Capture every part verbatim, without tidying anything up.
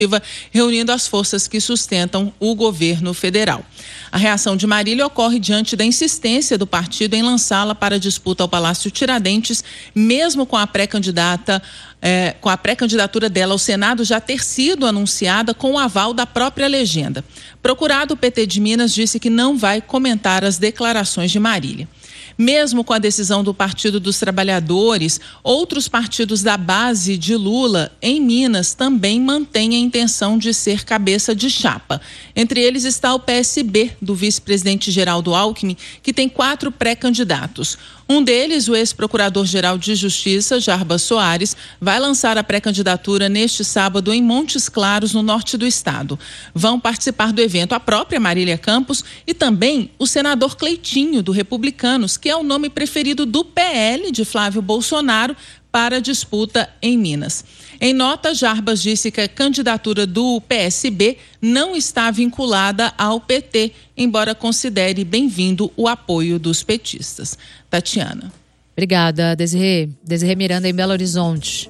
reunindo as forças que sustentam o governo federal. A reação de Marília ocorre diante da insistência do partido em lançá-la para disputa ao Palácio Tiradentes, mesmo com a pré-candidata, eh, com a pré-candidatura dela ao Senado já ter sido anunciada com o aval da própria legenda. Procurado, o P T de Minas disse que não vai comentar as declarações de Marília. Mesmo com a decisão do Partido dos Trabalhadores, outros partidos da base de Lula em Minas também mantêm a intenção de ser cabeça de chapa. Entre eles está o P S B, do vice-presidente Geraldo Alckmin, que tem quatro pré-candidatos. Um deles, o ex-procurador-geral de Justiça, Jarbas Soares, vai lançar a pré-candidatura neste sábado em Montes Claros, no norte do estado. Vão participar do evento a própria Marília Campos e também o senador Cleitinho, do Republicanos, que é o nome preferido do P L de Flávio Bolsonaro para a disputa em Minas. Em nota, Jarbas disse que a candidatura do P S B não está vinculada ao P T, embora considere bem-vindo o apoio dos petistas. Tatiana. Obrigada, Desirê. Desirê Miranda, em Belo Horizonte.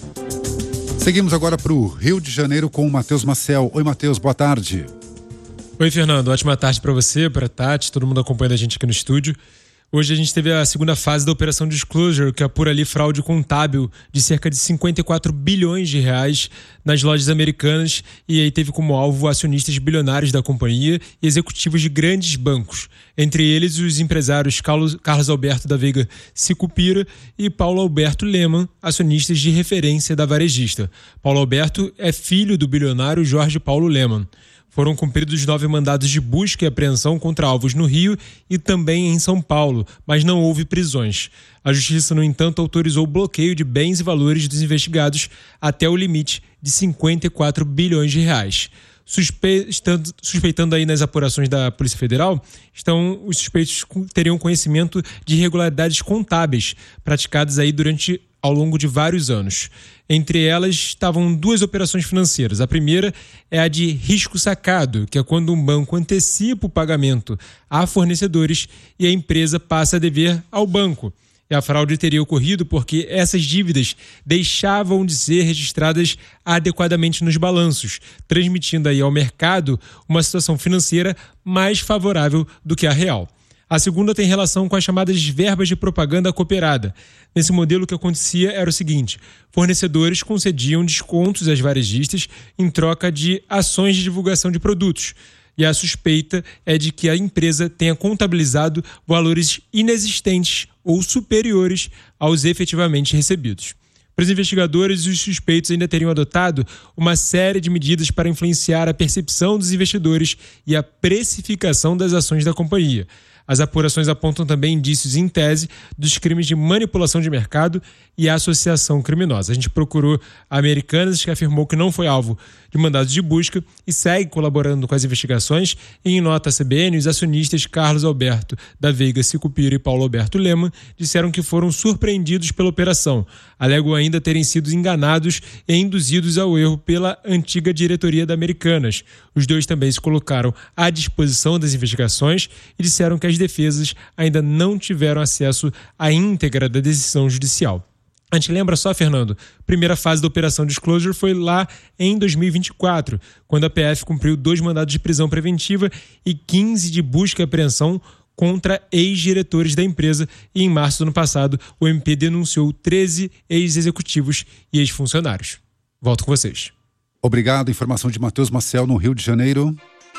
Seguimos agora para o Rio de Janeiro com o Matheus Maciel. Oi, Matheus, boa tarde. Oi, Fernando. Ótima tarde para você, para a Tati, todo mundo acompanhando a gente aqui no estúdio. Hoje a gente teve a segunda fase da Operação Disclosure, que apura ali fraude contábil de cerca de cinquenta e quatro bilhões de reais nas lojas americanas, e aí teve como alvo acionistas bilionários da companhia e executivos de grandes bancos. Entre eles, os empresários Carlos, Carlos Alberto da Veiga Sicupira e Paulo Alberto Lemann, acionistas de referência da varejista. Paulo Alberto é filho do bilionário Jorge Paulo Lemann. Foram cumpridos nove mandados de busca e apreensão contra alvos no Rio e também em São Paulo, mas não houve prisões. A Justiça, no entanto, autorizou o bloqueio de bens e valores dos investigados até o limite de cinquenta e quatro bilhões de reais. Suspeitando, suspeitando aí nas apurações da Polícia Federal, estão, os suspeitos teriam conhecimento de irregularidades contábeis praticadas aí durante ao longo de vários anos. Entre elas estavam duas operações financeiras. A primeira é a de risco sacado, que é quando um banco antecipa o pagamento a fornecedores e a empresa passa a dever ao banco. E a fraude teria ocorrido porque essas dívidas deixavam de ser registradas adequadamente nos balanços, transmitindo aí ao mercado uma situação financeira mais favorável do que a real. A segunda tem relação com as chamadas verbas de propaganda cooperada. Nesse modelo, o que acontecia era o seguinte: fornecedores concediam descontos às varejistas em troca de ações de divulgação de produtos. E a suspeita é de que a empresa tenha contabilizado valores inexistentes ou superiores aos efetivamente recebidos. Para os investigadores, os suspeitos ainda teriam adotado uma série de medidas para influenciar a percepção dos investidores e a precificação das ações da companhia. As apurações apontam também indícios em tese dos crimes de manipulação de mercado e associação criminosa. A gente procurou a Americanas, que afirmou que não foi alvo de mandados de busca e segue colaborando com as investigações. E em nota à C B N, os acionistas Carlos Alberto da Veiga Sicupira e Paulo Alberto Lemann disseram que foram surpreendidos pela operação. Alegam ainda terem sido enganados e induzidos ao erro pela antiga diretoria da Americanas. Os dois também se colocaram à disposição das investigações e disseram que as defesas ainda não tiveram acesso à íntegra da decisão judicial. A gente lembra só, Fernando, a primeira fase da Operação Disclosure foi lá em dois mil e vinte e quatro, quando a P F cumpriu dois mandados de prisão preventiva e quinze de busca e apreensão contra ex-diretores da empresa, e em março do ano passado o M P denunciou treze ex-executivos e ex-funcionários. Volto com vocês. Obrigado. Informação de Matheus Maciel, no Rio de Janeiro.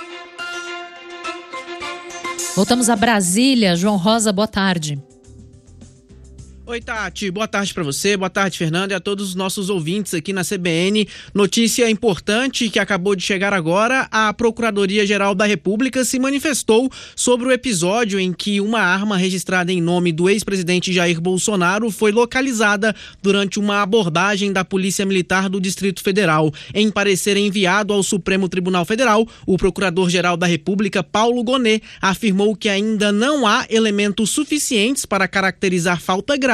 Voltamos a Brasília. João Rosa, boa tarde. Oi, Tati, boa tarde para você, boa tarde, Fernando, e a todos os nossos ouvintes aqui na C B N. Notícia importante que acabou de chegar agora: a Procuradoria-Geral da República se manifestou sobre o episódio em que uma arma registrada em nome do ex-presidente Jair Bolsonaro foi localizada durante uma abordagem da Polícia Militar do Distrito Federal. Em parecer enviado ao Supremo Tribunal Federal, o Procurador-Geral da República, Paulo Gonet, afirmou que ainda não há elementos suficientes para caracterizar falta grave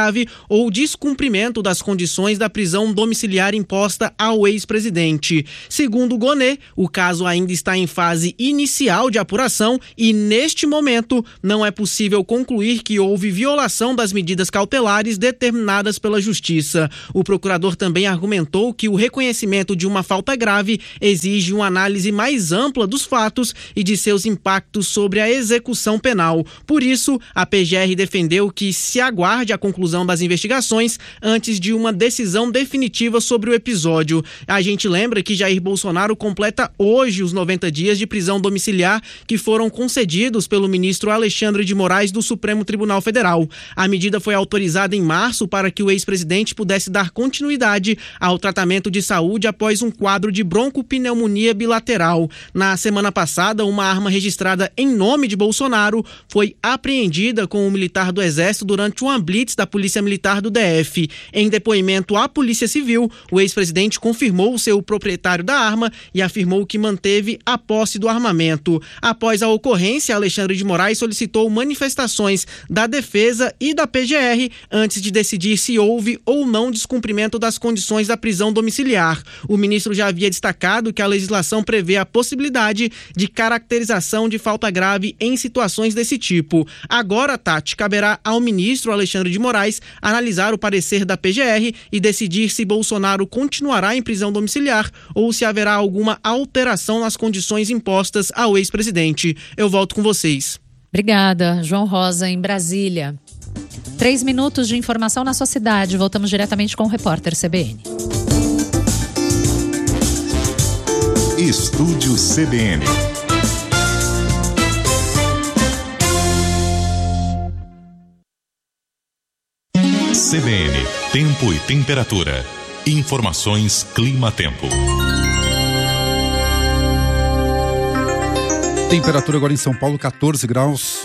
grave ou descumprimento das condições da prisão domiciliar imposta ao ex-presidente. Segundo Gonê, o caso ainda está em fase inicial de apuração e, neste momento, não é possível concluir que houve violação das medidas cautelares determinadas pela Justiça. O procurador também argumentou que o reconhecimento de uma falta grave exige uma análise mais ampla dos fatos e de seus impactos sobre a execução penal. Por isso, a P G R defendeu que se aguarde a conclusão das investigações antes de uma decisão definitiva sobre o episódio. A gente lembra que Jair Bolsonaro completa hoje os noventa dias de prisão domiciliar que foram concedidos pelo ministro Alexandre de Moraes do Supremo Tribunal Federal. A medida foi autorizada em março para que o ex-presidente pudesse dar continuidade ao tratamento de saúde após um quadro de broncopneumonia bilateral. Na semana passada, uma arma registrada em nome de Bolsonaro foi apreendida com um militar do Exército durante uma blitz da Polícia Militar do D F. Em depoimento à Polícia Civil, o ex-presidente confirmou ser o proprietário da arma e afirmou que manteve a posse do armamento. Após a ocorrência, Alexandre de Moraes solicitou manifestações da defesa e da P G R antes de decidir se houve ou não descumprimento das condições da prisão domiciliar. O ministro já havia destacado que a legislação prevê a possibilidade de caracterização de falta grave em situações desse tipo. Agora, Tati, caberá ao ministro Alexandre de Moraes analisar o parecer da P G R e decidir se Bolsonaro continuará em prisão domiciliar ou se haverá alguma alteração nas condições impostas ao ex-presidente. Eu volto com vocês. Obrigada, João Rosa, em Brasília. Três minutos de informação na sua cidade. Voltamos diretamente com o repórter C B N. Estúdio C B N. C B N, tempo e temperatura. Informações Clima-Tempo. Temperatura agora em São Paulo, catorze graus.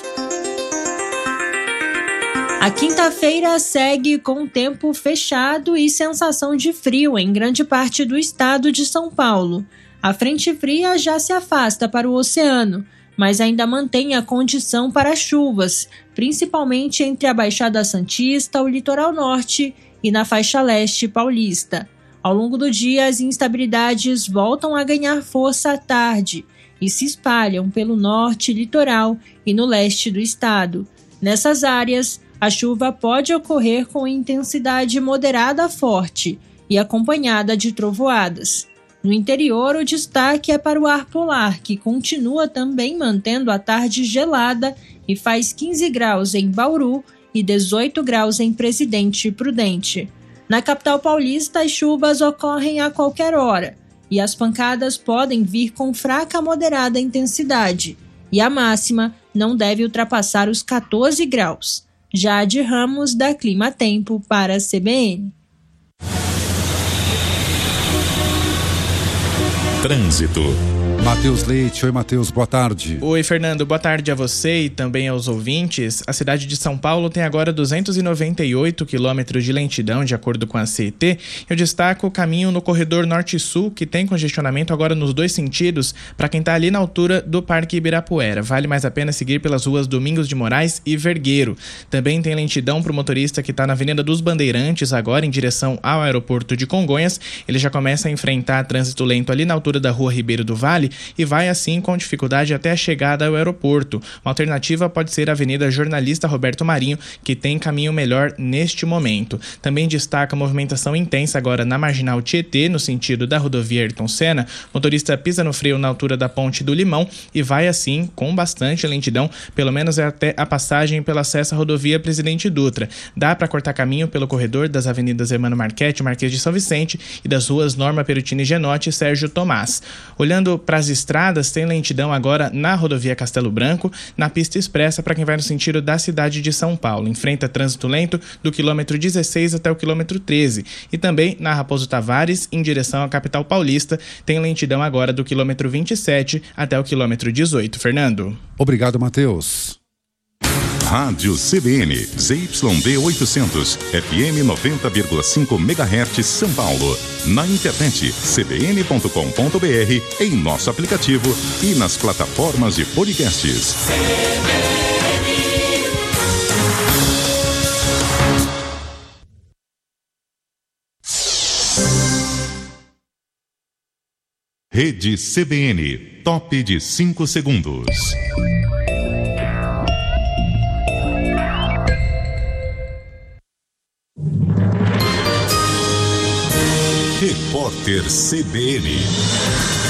A quinta-feira segue com tempo fechado e sensação de frio em grande parte do estado de São Paulo. A frente fria já se afasta para o oceano, mas ainda mantém a condição para chuvas, principalmente entre a Baixada Santista, o litoral norte e na faixa leste paulista. Ao longo do dia, as instabilidades voltam a ganhar força à tarde e se espalham pelo norte litoral e no leste do estado. Nessas áreas, a chuva pode ocorrer com intensidade moderada a forte e acompanhada de trovoadas. No interior, o destaque é para o ar polar, que continua também mantendo a tarde gelada e faz quinze graus em Bauru e dezoito graus em Presidente Prudente. Na capital paulista, as chuvas ocorrem a qualquer hora e as pancadas podem vir com fraca a moderada intensidade, e a máxima não deve ultrapassar os catorze graus. Jade Ramos, da Clima Tempo, para a C B N. Trânsito. Matheus Leite. Oi, Matheus, boa tarde. Oi, Fernando, boa tarde a você e também aos ouvintes. A cidade de São Paulo tem agora duzentos e noventa e oito quilômetros de lentidão, de acordo com a C E T. Eu destaco o caminho no corredor norte-sul, que tem congestionamento agora nos dois sentidos, para quem está ali na altura do Parque Ibirapuera. Vale mais a pena seguir pelas ruas Domingos de Moraes e Vergueiro. Também tem lentidão para o motorista que está na Avenida dos Bandeirantes, agora em direção ao aeroporto de Congonhas. Ele já começa a enfrentar trânsito lento ali na altura da Rua Ribeiro do Vale e vai assim com dificuldade até a chegada ao aeroporto. Uma alternativa pode ser a Avenida Jornalista Roberto Marinho, que tem caminho melhor neste momento. Também destaca a movimentação intensa agora na Marginal Tietê, no sentido da rodovia Ayrton Senna. O motorista pisa no freio na altura da Ponte do Limão e vai assim com bastante lentidão, pelo menos até a passagem pela acesso à rodovia Presidente Dutra. Dá para cortar caminho pelo corredor das avenidas Emmanuel Marchetti, Marquês de São Vicente e das ruas Norma Perutini Genotti e Sérgio Tomás. Olhando para as estradas, tem lentidão agora na rodovia Castelo Branco, na pista expressa para quem vai no sentido da cidade de São Paulo. Enfrenta trânsito lento do quilômetro dezesseis até o quilômetro treze. E também na Raposo Tavares, em direção à capital paulista, tem lentidão agora do quilômetro vinte e sete até o quilômetro dezoito. Fernando. Obrigado, Matheus. Rádio C B N, Z Y D oitocentos, F M noventa vírgula cinco megahertz, São Paulo. Na internet, c b n ponto com ponto b r, em nosso aplicativo e nas plataformas de podcasts. Rede C B N, top de cinco segundos. Repórter C B N.